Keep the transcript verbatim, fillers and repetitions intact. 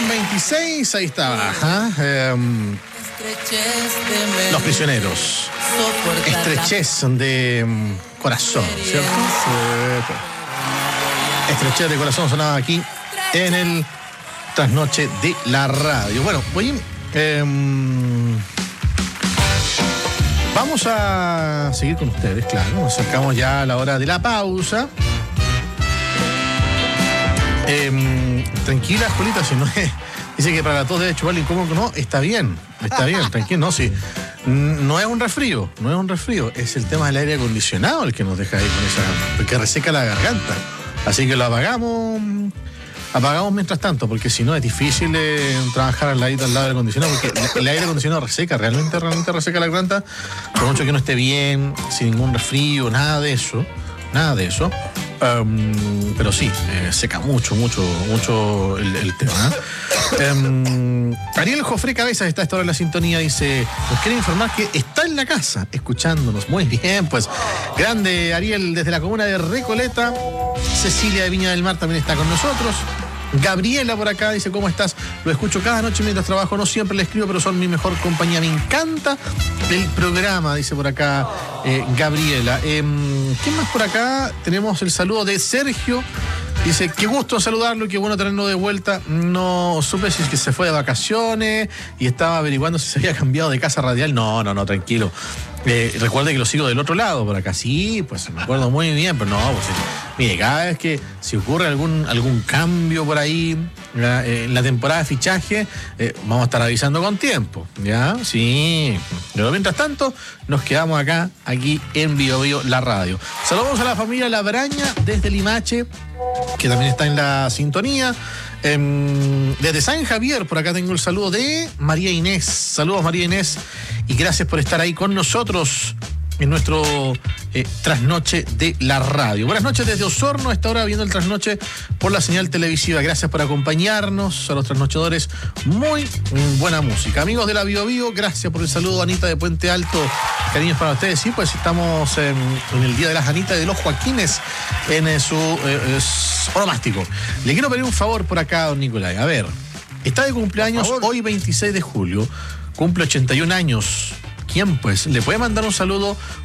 con veintiséis, ahí está. Ajá. Eh, los prisioneros. Estrechez de um, corazón, ¿cierto? Sí. Estrechez de corazón sonaba aquí en el Trasnoche de la Radio. Bueno, voy. Eh, vamos a seguir con ustedes, claro. Nos acercamos ya a la hora de la pausa. Eh, tranquila, Julita, si no es. Dice que para la tos debe chuparle incómodo. No, está bien, está bien, tranquilo. No, sí. No es un resfrío, no es un resfrío. Es el tema del aire acondicionado el que nos deja ahí con esa. Porque reseca la garganta. Así que lo apagamos. Apagamos mientras tanto, porque si no es difícil eh, trabajar al ladito al lado del acondicionado, porque el aire acondicionado reseca, realmente, realmente reseca la garganta, por mucho que no esté bien, sin ningún resfrío, nada de eso, nada de eso. Um, pero sí, eh, seca mucho, mucho, mucho el, el tema. ¿eh? Um, Ariel Jofré Cabezas está a esta hora en la sintonía, dice, nos quiere informar que está en la casa, escuchándonos. Muy bien, pues, grande Ariel desde la comuna de Recoleta. Cecilia de Viña del Mar también está con nosotros. Gabriela por acá dice, ¿cómo estás? Lo escucho cada noche mientras trabajo, no siempre le escribo, pero son mi mejor compañía. Me encanta el programa, dice por acá eh, Gabriela. Eh, ¿Quién más por acá? Tenemos el saludo de Sergio. Dice, qué gusto saludarlo, qué bueno tenerlo de vuelta. No supe si es que se fue de vacaciones y estaba averiguando si se había cambiado de casa radial. No, no, no, tranquilo. Eh, recuerde que lo sigo del otro lado, por acá. Sí, pues me acuerdo muy bien, pero no, pues mire, cada vez que si ocurre algún, algún cambio por ahí ¿ya? En la temporada de fichaje, eh, vamos a estar avisando con tiempo, ¿ya? Sí. Pero mientras tanto, nos quedamos acá, aquí en Bio Bio, la radio. Saludamos a la familia Labraña desde Limache, que también está en la sintonía. Eh, desde San Javier, por acá tengo el saludo de María Inés. Saludos, María Inés, y gracias por estar ahí con nosotros en nuestro eh, trasnoche de la radio. Buenas noches desde Osorno, a esta hora viendo el trasnoche por la señal televisiva. Gracias por acompañarnos, a los trasnochadores. Muy buena música. Amigos de la Bio Bio, gracias por el saludo. Anita de Puente Alto, cariños para ustedes. Sí, pues estamos en, en el Día de las Anitas y de los Joaquines en eh, su eh, onomástico. Le quiero pedir un favor por acá, don Nicolai. A ver, está de cumpleaños hoy veintiséis de julio, cumple ochenta y un años. ¿Quién pues? Le puede mandar un saludo